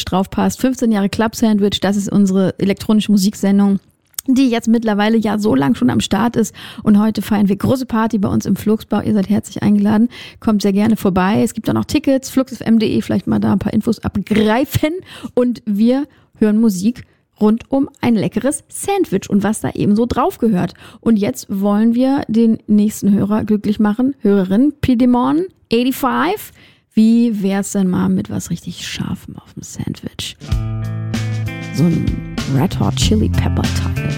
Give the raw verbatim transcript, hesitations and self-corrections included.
drauf passt. fünfzehn Jahre Club Sandwich, das ist unsere elektronische Musiksendung, die jetzt mittlerweile ja so lang schon am Start ist. Und heute feiern wir große Party bei uns im Flugsbau. Ihr seid herzlich eingeladen. Kommt sehr gerne vorbei. Es gibt auch noch Tickets, fluxfm punkt de, vielleicht mal da ein paar Infos abgreifen. Und wir hören Musik rund um ein leckeres Sandwich und was da eben so drauf gehört. Und jetzt wollen wir den nächsten Hörer glücklich machen. Hörerin Pidemon fünfundachtzig. Wie wär's denn mal mit was richtig Scharfem auf dem Sandwich? So ein Red Hot Chili Pepper Teil.